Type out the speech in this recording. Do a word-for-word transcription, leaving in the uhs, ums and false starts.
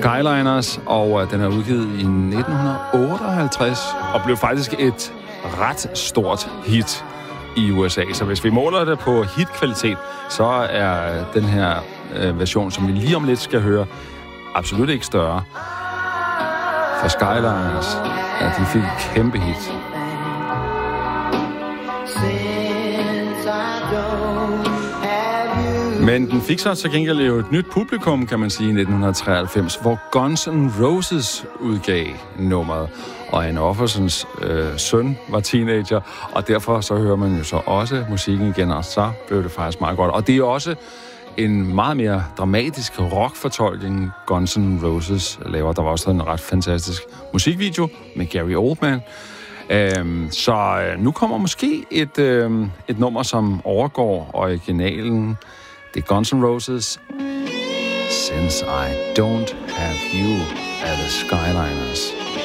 Skyliners, og uh, den er udgivet i nitten otteoghalvtreds og blev faktisk et ret stort hit i U S A. Så hvis vi måler det på hitkvalitet, så er den her uh, version, som vi lige om lidt skal høre, absolut ikke større. For Skyliners, ja, de fik et kæmpe hit. Men den fik så til gengæld jo et nyt publikum, kan man sige, i nitten treoghalvfems, hvor Guns N' Roses udgav nummeret, og Ann Offersons øh, søn var teenager, og derfor så hører man jo så også musikken igen, og så blev det faktisk meget godt. Og det er også en meget mere dramatisk rockfortolkning, Guns N' Roses laver. Der var også en ret fantastisk musikvideo med Gary Oldman. Øhm, så nu kommer måske et, øhm, et nummer, som overgår originalen. Det er Guns N' Roses, Since I Don't Have You, af The Skyliners.